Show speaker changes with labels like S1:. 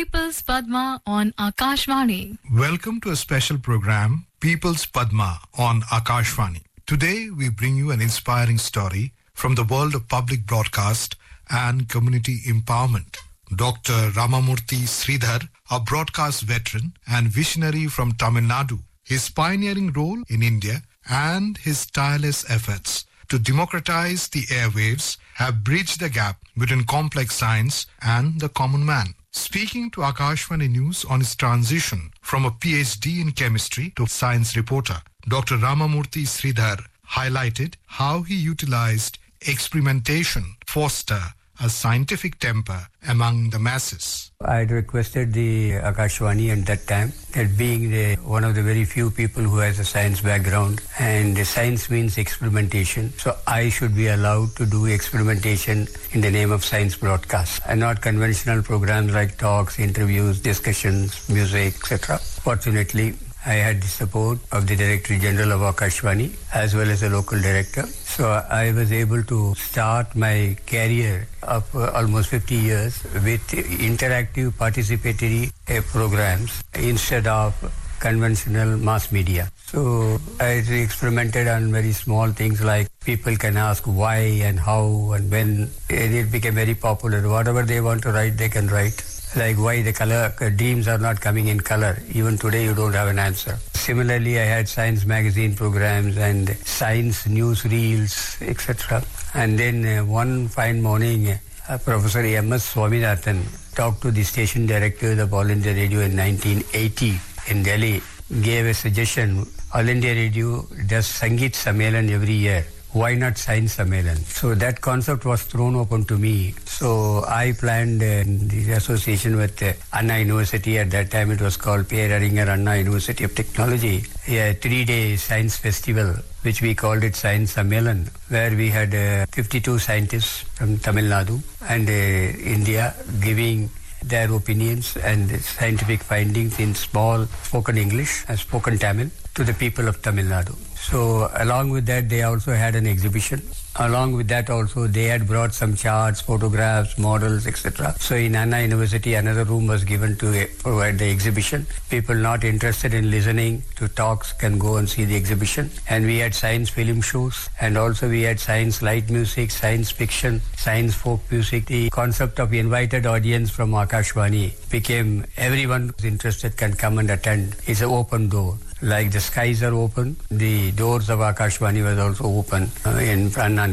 S1: People's Padma on Akashvani.
S2: Welcome to a special program, People's Padma on Akashvani. Today we bring you an inspiring story from the world of public broadcast and community empowerment. Dr. Ramamurthy Sridhar, a broadcast veteran and visionary from Tamil Nadu, his pioneering role in India and his tireless efforts to democratize the airwaves have bridged the gap between complex science and the common man. Speaking to Akashvani News on his transition from a PhD in chemistry to science reporter, Dr. Ramamurthy Sridhar highlighted how he utilized experimentation to foster a scientific temper among the masses.
S3: I had requested the Akashvani at that time that being one of the very few people who has a science background, and science means experimentation, so I should be allowed to do experimentation in the name of science broadcast and not conventional programs like talks, interviews, discussions, music, etc. Fortunately, I had the support of the Director General of Akashvani as well as the local director. So I was able to start my career of almost 50 years with interactive participatory programs instead of conventional mass media. So I experimented on very small things like people can ask why and how and when. It became very popular. Whatever they want to write, they can write. Like why the color dreams are not coming in color. Even today you don't have an answer. Similarly, I had science magazine programs and science news reels, etc. And then one fine morning, Professor M.S. Swaminathan talked to the station director of All India Radio in 1980 in Delhi, gave a suggestion. All India Radio does Sangeet Sammelan every year. Why not Science Sammelan? So that concept was thrown open to me. So I planned the association with Anna University. At that time it was called Pierre Aringer Anna University of Technology. A 3-day science festival, which we called it Science Sammelan, where we had 52 scientists from Tamil Nadu and India giving their opinions and scientific findings in small spoken English and spoken Tamil to the people of Tamil Nadu. So along with that, they also had an exhibition. Along with that also, they had brought some charts, photographs, models, etc. So in Anna University, another room was given to provide the exhibition. People not interested in listening to talks can go and see the exhibition. And we had science film shows, and also we had science light music, science fiction, science folk music. The concept of invited audience from Akashvani became everyone who's interested can come and attend. It's an open door. Like the skies are open, the doors of Akashvani was also open in Anna